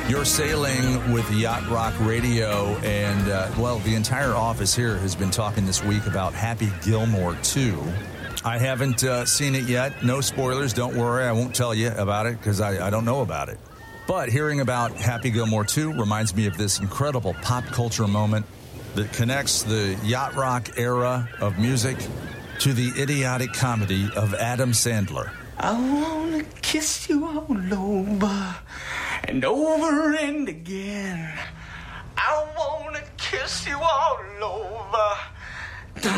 You're sailing with Yacht Rock Radio, and, the entire office here has been talking this week about Happy Gilmore 2. I haven't seen it yet. No spoilers. Don't worry. I won't tell you about it because I don't know about it. But hearing about Happy Gilmore 2 reminds me of this incredible pop culture moment that connects the Yacht Rock era of music to the idiotic comedy of Adam Sandler. I wanna kiss you all over and over and again. I wanna kiss you all over